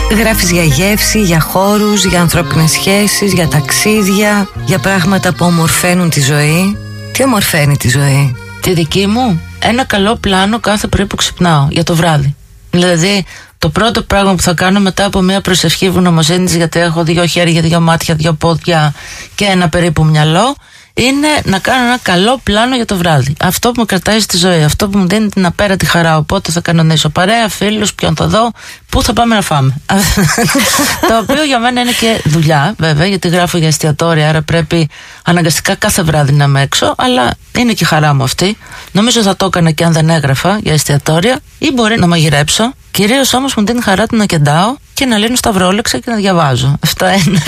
Γράφεις για γεύση, για χώρους, για ανθρώπινες σχέσεις, για ταξίδια, για πράγματα που ομορφαίνουν τη ζωή. Τι ομορφαίνει τη ζωή? Τη δική μου, ένα καλό πλάνο κάθε πρωί που ξυπνάω για το βράδυ. Δηλαδή, το πρώτο πράγμα που θα κάνω μετά από μια προσευχή ευγνωμοσύνης, γιατί έχω 2 χέρια, 2 μάτια, 2 πόδια και ένα περίπου μυαλό, είναι να κάνω ένα καλό πλάνο για το βράδυ. Αυτό που με κρατάει στη ζωή, αυτό που μου δίνει την απέρατη χαρά. Οπότε θα κανονίσω παρέα, φίλους, ποιον θα δω, πού θα πάμε να φάμε. Το οποίο για μένα είναι και δουλειά, βέβαια, γιατί γράφω για εστιατόρια, άρα πρέπει αναγκαστικά κάθε βράδυ να είμαι έξω, αλλά είναι και η χαρά μου αυτή. Νομίζω θα το έκανα και αν δεν έγραφα για εστιατόρια, ή μπορεί να μαγειρέψω. Κυρίως όμως μου δίνει χαρά του να κεντάω και να λύνω σταυρόλεξα και να διαβάζω. Αυτά είναι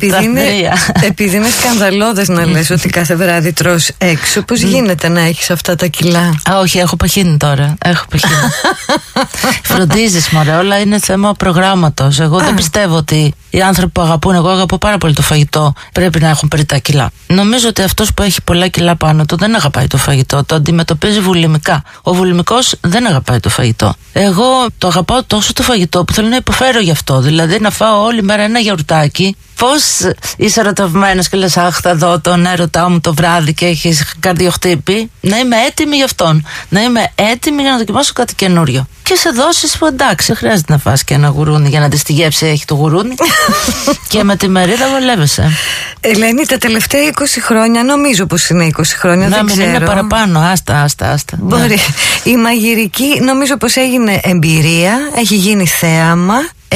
επειδή είναι σκανδαλώδες να λες ότι κάθε βράδυ τρως έξω. Πώς γίνεται να έχεις αυτά τα κιλά? Όχι, έχω παχύνει τώρα. Φροντίζεις, μωρέ, όλα είναι θέμα προγράμματος. Εγώ δεν πιστεύω ότι οι άνθρωποι που αγαπούν, εγώ αγαπώ πάρα πολύ το φαγητό, πρέπει να έχουν περιττά κιλά. Νομίζω ότι αυτός που έχει πολλά κιλά πάνω του δεν αγαπάει το φαγητό, το αντιμετωπίζει βουλημικά. Ο βουλημικός δεν αγαπάει το φαγητό. Εγώ το αγαπάω τόσο το φαγητό που θέλω να υποφέρω γι' αυτό. Δηλαδή να φάω όλη μέρα ένα γιαουρτάκι. Πώς είσαι ερωτευμένος και λες, αχ, θα δω τον έρωτά μου το βράδυ και έχεις καρδιοχτύπη. Να είμαι έτοιμη γι' αυτόν. Να είμαι έτοιμη για να δοκιμάσω κάτι καινούριο. Και σε δώσεις που εντάξει, χρειάζεται να φας και ένα γουρούνι για να τη γεύση έχει το γουρούνι. Και με τη μερίδα βολεύεσαι. Ελένη, τα τελευταία 20 χρόνια, νομίζω πως είναι 20 χρόνια, δεν ξέρω. Είναι παραπάνω, άστα. Μπορεί. Ναι. Η μαγειρική νομίζω πως έγινε εμπειρία, έχει γίνει θέαμα.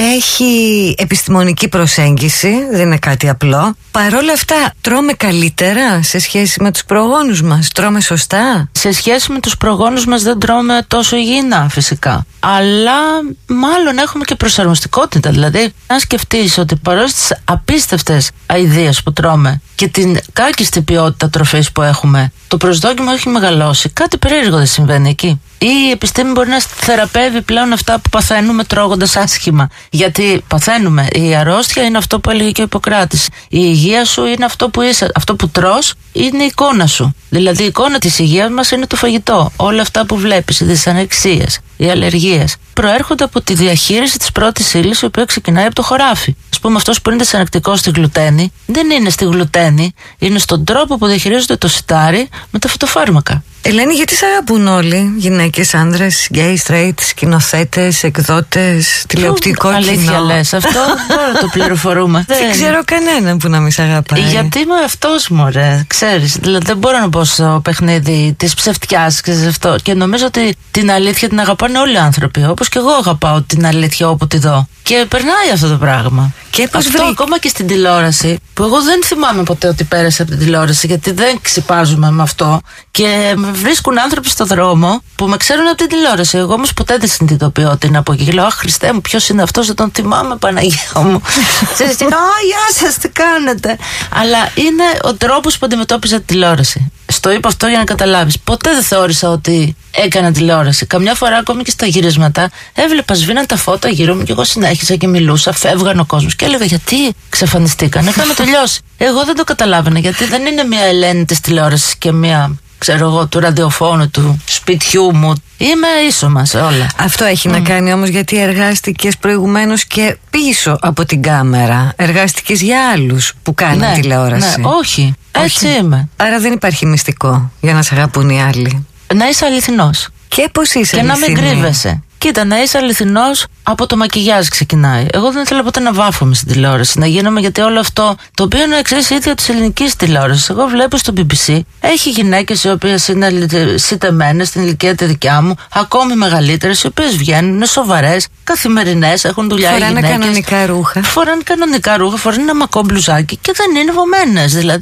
Έχει επιστημονική προσέγγιση, δεν είναι κάτι απλό. Παρ' όλα αυτά, τρώμε καλύτερα σε σχέση με τους προγόνους μας? Τρώμε σωστά? Σε σχέση με τους προγόνους μας δεν τρώμε τόσο υγιεινά φυσικά. Αλλά μάλλον έχουμε και προσαρμοστικότητα. Δηλαδή, αν σκεφτείς ότι παρόλο τις απίστευτες αηδίες που τρώμε και την κάκιστη ποιότητα τροφής που έχουμε, το προσδόκιμο έχει μεγαλώσει. Κάτι περίεργο δεν συμβαίνει εκεί. Η επιστήμη μπορεί να θεραπεύει πλέον αυτά που παθαίνουμε τρώγοντας άσχημα. Γιατί παθαίνουμε. Η αρρώστια είναι αυτό που έλεγε και ο Ιπποκράτης. Η υγεία σου είναι αυτό που είσαι. Αυτό που τρως είναι η εικόνα σου. Δηλαδή η εικόνα της υγείας μας είναι το φαγητό. Όλα αυτά που βλέπεις, οι δυσανεξίες, οι αλλεργίες, προέρχονται από τη διαχείριση της πρώτης ύλης, η οποία ξεκινάει από το χωράφι. Ας πούμε, αυτός που είναι δυσανεκτικός στη γλουτένη, δεν είναι στη γλουτένη, είναι στον τρόπο που διαχειρίζονται το σιτάρι με τα φυτοφάρμακα. Ελένη, γιατί σε αγαπούν γυναίκες, άνδρες, γκέι, straight, σκηνοθέτες, εκδότες, τηλεοπτικό κοινό? Αλήθεια λες, αυτό τώρα το πληροφορούμε. Δεν ξέρω κανέναν που να μην σε αγαπάει. Γιατί είμαι αυτός, μωρέ, ξέρεις. Δηλαδή δεν μπορώ να πω στο παιχνίδι της ψευτιάς, ξέρεις αυτό. Και νομίζω ότι την αλήθεια την αγαπάνε όλοι οι άνθρωποι. Όπως και εγώ αγαπάω την αλήθεια όπου τη δω. Και περνάει αυτό το πράγμα. Και αυτό ακόμα και στην τηλεόραση, που εγώ δεν θυμάμαι ποτέ ότι πέρασε από την τηλεόραση, γιατί δεν ξυπάζουμε με αυτό. Και με βρίσκουν άνθρωποι στο δρόμο που με ξέρουν από την τηλεόραση. Εγώ όμως ποτέ δεν συνειδητοποιώ ότι είναι από εκεί. Και λέω, αχ, Χριστέ μου, ποιος είναι αυτός? Δεν τον θυμάμαι, Παναγία μου. Ξέρεις, και γεια σας, τι κάνετε? Αλλά είναι ο τρόπος που αντιμετώπιζα τη τηλεόραση. Στο είπα αυτό για να καταλάβεις. Ποτέ δεν θεώρησα ότι έκανα τηλεόραση. Καμιά φορά, ακόμη και στα γυρίσματα, έβλεπα σβήναν τα φώτα γύρω μου και εγώ συνέχισα και μιλούσα. Φεύγαν ο κόσμος και έλεγα, γιατί ξεφανιστήκαν? Είχαμε τελειώσει. Εγώ δεν το καταλάβαινα, γιατί δεν είναι μια Ελένη της τηλεόρασης και μια, ξέρω εγώ, του ραδιοφώνου, του σπιτιού μου. Είμαι ίσωμα σε όλα. Αυτό έχει να κάνει όμως γιατί εργάστηκες προηγουμένως και πίσω από την κάμερα. Εργάστηκες για άλλους που κάνουν τηλεόραση. Ναι, όχι. Έτσι είμαι. Άρα δεν υπάρχει μυστικό για να σε αγαπούν οι άλλοι. Να είσαι αληθινός. Και πώς είσαι και αληθινή? Και να μην κρύβεσαι. Κοίτα, να είσαι αληθινός από το μακιγιάζ ξεκινάει. Εγώ δεν ήθελα ποτέ να βάφομαι στην τηλεόραση, να γίνομαι, γιατί όλο αυτό το οποίο είναι εξής ίδιο της ελληνικής τηλεόρασης. Εγώ βλέπω στο BBC, έχει γυναίκες οι οποίες είναι σιτεμένες στην ηλικία τη δικιά μου, ακόμη μεγαλύτερες, οι οποίες βγαίνουν, είναι σοβαρές, καθημερινές, έχουν δουλειά. Φοράνε κανονικά ρούχα. Φοράνε κανονικά ρούχα, φοράνε ένα μακό μπλουζάκι και δεν είναι βωμένες. Δηλαδή